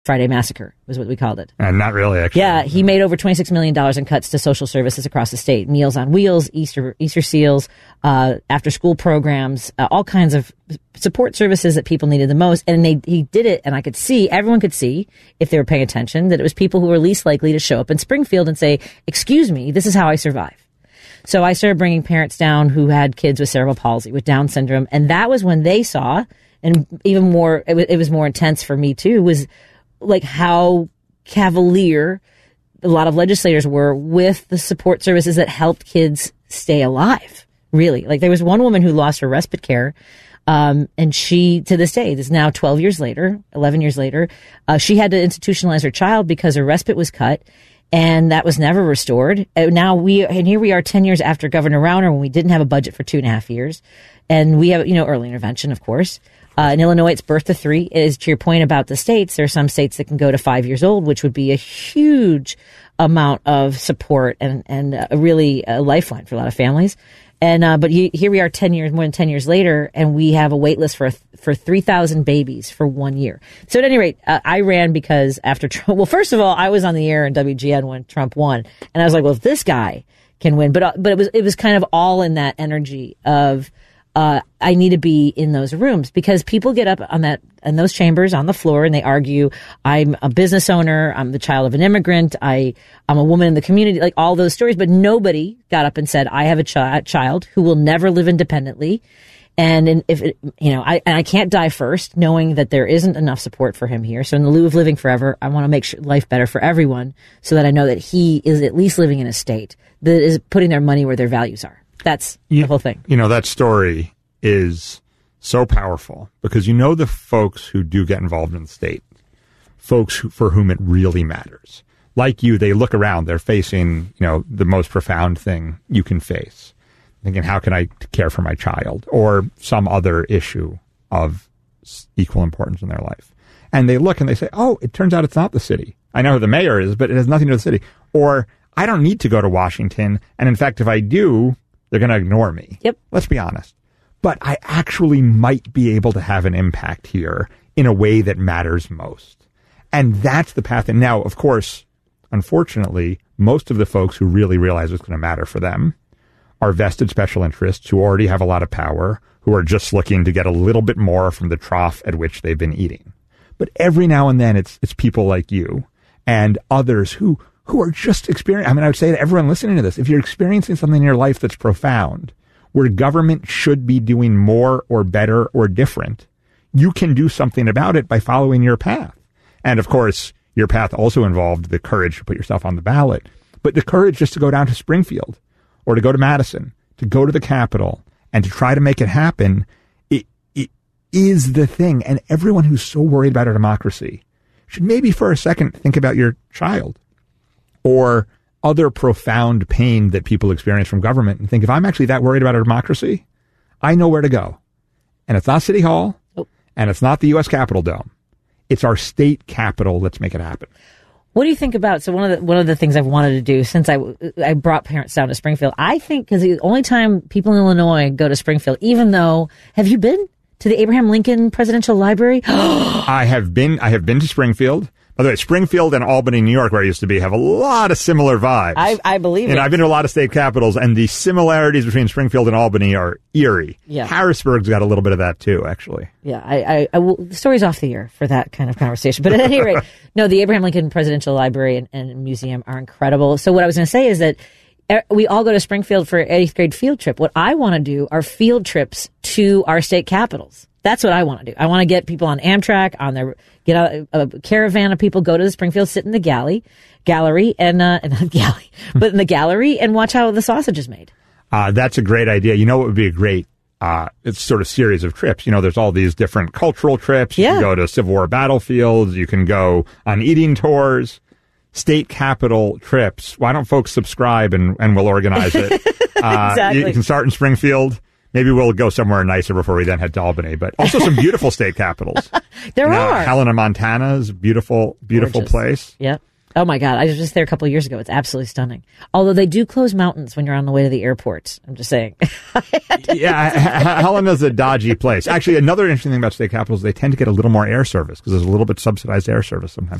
Friday Massacre was what we called it. And not really, actually. Yeah, he made over $26 million in cuts to social services across the state. Meals on Wheels, Easter Seals, after-school programs, all kinds of support services that people needed the most. And he did it, and everyone could see, if they were paying attention, that it was people who were least likely to show up in Springfield and say, excuse me, this is how I survive. So I started bringing parents down who had kids with cerebral palsy, with Down syndrome. And that was when they saw, and even more, it was more intense for me too, was like how cavalier a lot of legislators were with the support services that helped kids stay alive. Really. Like there was one woman who lost her respite care. And she, to this day, this is now 11 years later, she had to institutionalize her child because her respite was cut. And that was never restored. And here we are 10 years after Governor Rauner when we didn't have a budget for 2.5 years. And we have, early intervention, of course. In Illinois, it's birth to 3. It is, to your point about the states, there are some states that can go to 5 years old, which would be a huge amount of support and really a lifeline for a lot of families. And, but here we are more than 10 years later, and we have a wait list for 3,000 babies for 1 year. So at any rate, I ran because after Trump, well, first of all, I was on the air in WGN when Trump won, and I was like, well, if this guy can win, but it was kind of all in that energy of, I need to be in those rooms because people get up in those chambers on the floor and they argue, I'm a business owner, I'm the child of an immigrant, I'm a woman in the community, like all those stories, but nobody got up and said, I have a child who will never live independently. And I can't die first knowing that there isn't enough support for him here. So in the lieu of living forever, I want to make sure life better for everyone so that I know that he is at least living in a state that is putting their money where their values are. That's the whole thing. That story is so powerful because the folks who do get involved in the state, folks for whom it really matters. Like you, they look around, they're facing, the most profound thing you can face. Thinking, how can I care for my child? Or some other issue of equal importance in their life. And they look and they say, oh, it turns out it's not the city. I know who the mayor is, but it has nothing to do with the city. Or I don't need to go to Washington. And in fact, if I do, they're going to ignore me. Yep. Let's be honest. But I actually might be able to have an impact here in a way that matters most. And that's the path. And now, of course, unfortunately, most of the folks who really realize what's going to matter for them are vested special interests who already have a lot of power, who are just looking to get a little bit more from the trough at which they've been eating. But every now and then it's people like you and others who are just experiencing. I would say to everyone listening to this, if you're experiencing something in your life that's profound, where government should be doing more or better or different, you can do something about it by following your path. And of course, your path also involved the courage to put yourself on the ballot, but the courage just to go down to Springfield or to go to Madison, to go to the Capitol and to try to make it happen, it is the thing. And everyone who's so worried about our democracy should maybe for a second think about your child or other profound pain that people experience from government and think, if I'm actually that worried about our democracy, I know where to go. And it's not City Hall, and it's not the U.S. Capitol Dome. It's our state capitol. Let's make it happen. What do you think about, so one of the things I've wanted to do since I brought parents down to Springfield, I think, because the only time people in Illinois go to Springfield, even though, have you been to the Abraham Lincoln Presidential Library? I have been to Springfield. By the way, Springfield and Albany, New York, where I used to be, have a lot of similar vibes. I believe it. And I've been to a lot of state capitals, and the similarities between Springfield and Albany are eerie. Yeah. Harrisburg's got a little bit of that, too, actually. Yeah, I will, the story's off the air for that kind of conversation. But at any rate, no, the Abraham Lincoln Presidential Library and Museum are incredible. So what I was going to say is that we all go to Springfield for an 8th grade field trip. What I want to do are field trips to our state capitals. That's what I want to do. I want to get people on Amtrak, get a caravan of people, go to the Springfield, sit in the gallery, and not galley, but in the gallery and watch how the sausage is made. That's a great idea. You know what would be a great, it's sort of series of trips. There's all these different cultural trips. You can go to Civil War battlefields. You can go on eating tours, state capitol trips. Why don't folks subscribe and we'll organize it? Exactly. You can start in Springfield. Maybe we'll go somewhere nicer before we then head to Albany, but also some beautiful state capitals. There are. Helena, Montana's beautiful Gorgeous place. Yeah. Oh my God. I was just there a couple of years ago. It's absolutely stunning. Although they do close mountains when you're on the way to the airport. I'm just saying. Yeah, Helena's a dodgy place. Actually, another interesting thing about state capitals, they tend to get a little more air service because there's a little bit subsidized air service sometimes.